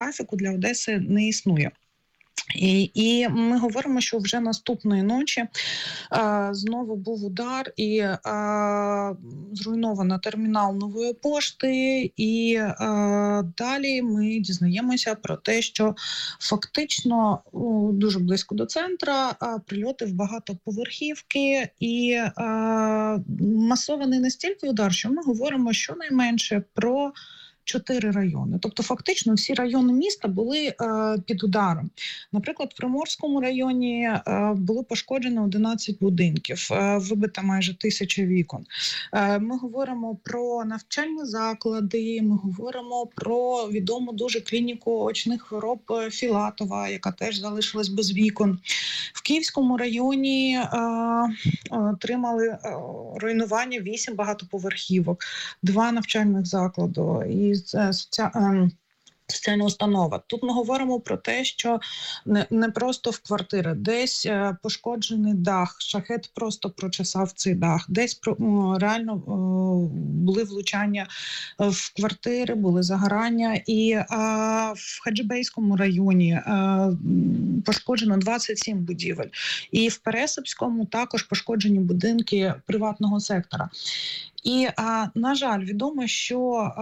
графіку для Одеси не існує. І ми говоримо, що вже наступної ночі знову був удар і зруйновано термінал Нової пошти. І далі ми дізнаємося про те, що фактично дуже близько до центра прильоти в багатоповерхівки і масований настільки удар, що ми говоримо щонайменше про 4 райони. Тобто фактично всі райони міста були під ударом. Наприклад, в Приморському районі було пошкоджено 11 будинків, вибито майже 1000 вікон. Ми говоримо про навчальні заклади, ми говоримо про відому дуже клініку очних хвороб Філатова, яка теж залишилась без вікон. В Київському районі отримали руйнування 8 багатоповерхівок, 2 навчальних заклади і соціальна установа. Тут ми говоримо про те, що не просто в квартири, десь пошкоджений дах, шахет просто прочесав цей дах, десь реально були влучання в квартири, були загорання. І в Хаджибейському районі пошкоджено 27 будівель. І в Пересипському також пошкоджені будинки приватного сектора. І, на жаль, відомо, що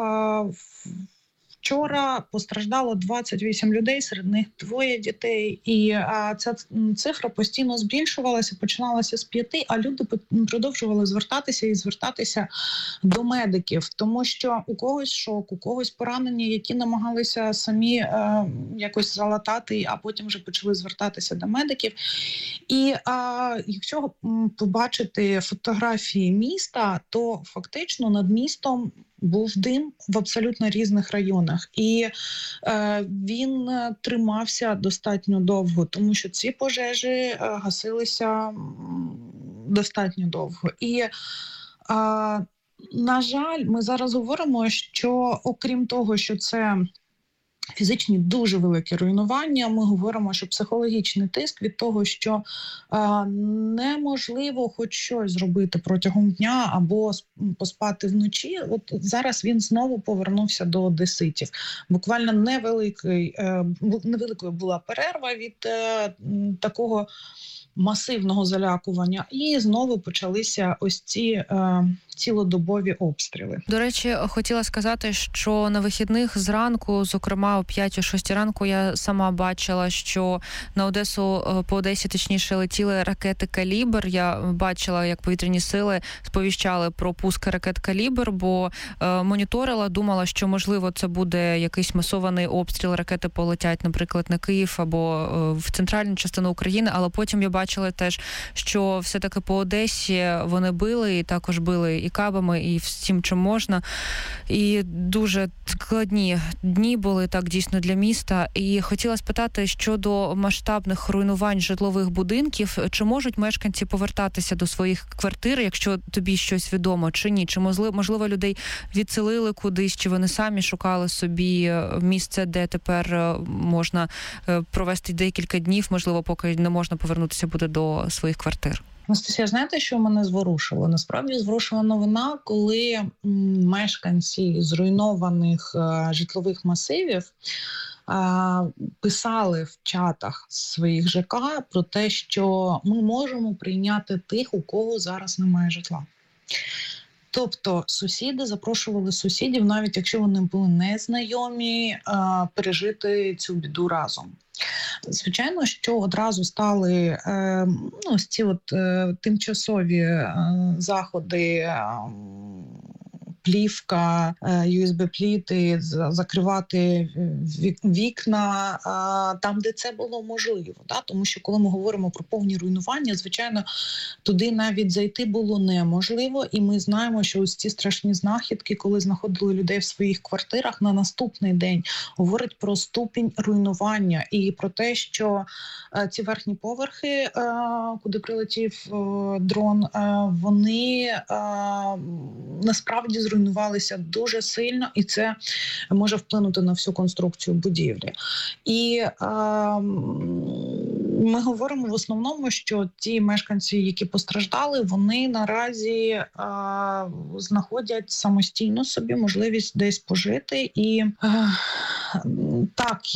вчора постраждало 28 людей, серед них 2 дітей. І ця цифра постійно збільшувалася, починалася з 5, а люди продовжували звертатися до медиків. Тому що у когось шок, у когось поранення, які намагалися самі якось залатати, а потім вже почали звертатися до медиків. І якщо побачити фотографії міста, то фактично над містом був дим в абсолютно різних районах. І він тримався достатньо довго, тому що ці пожежі гасилися достатньо довго. І, на жаль, ми зараз говоримо, що окрім того, що це фізичні дуже великі руйнування, ми говоримо, що психологічний тиск від того, що неможливо хоч щось зробити протягом дня або поспати вночі. От зараз він знову повернувся до одеситів. Буквально невеликою була перерва від такого масивного залякування, і знову почалися ось ці цілодобові обстріли. До речі, хотіла сказати, що на вихідних зранку, зокрема о 5-6 ранку, я сама бачила, що на Одесу, по Одесі, точніше, летіли ракети «Калібр». Я бачила, як повітряні сили сповіщали про пуск ракет «Калібр», бо моніторила, думала, що, можливо, це буде якийсь масований обстріл, ракети полетять, наприклад, на Київ або в центральну частину України, але потім я бачила теж, що все-таки по Одесі вони били, і також били і кабами, і всім, чим можна. І дуже складні дні були так дійсно для міста. І хотіла спитати щодо масштабних руйнувань житлових будинків, чи можуть мешканці повертатися до своїх квартир, якщо тобі щось відомо, чи ні? Чи можливо людей відселили кудись, чи вони самі шукали собі місце, де тепер можна провести декілька днів, можливо, поки не можна повернутися буде до своїх квартир? Анастасія, знаєте, що мене зворушило? Насправді зворушила новина, коли мешканці зруйнованих житлових масивів писали в чатах своїх ЖК про те, що ми можемо прийняти тих, у кого зараз немає житла. Тобто сусіди запрошували сусідів, навіть якщо вони були незнайомі, пережити цю біду разом. Звичайно, що одразу стали ось ці тимчасові заходи, плівка, USB-пліти, закривати вікна там, де це було можливо. Да? Тому що коли ми говоримо про повні руйнування, звичайно, туди навіть зайти було неможливо. І ми знаємо, що ось ці страшні знахідки, коли знаходили людей в своїх квартирах, на наступний день говорить про ступінь руйнування і про те, що ці верхні поверхи, куди прилетів дрон, вони насправді зруйнувалися дуже сильно, і це може вплинути на всю конструкцію будівлі. І ми говоримо в основному, що ті мешканці, які постраждали, вони наразі знаходять самостійно собі можливість десь пожити. І так,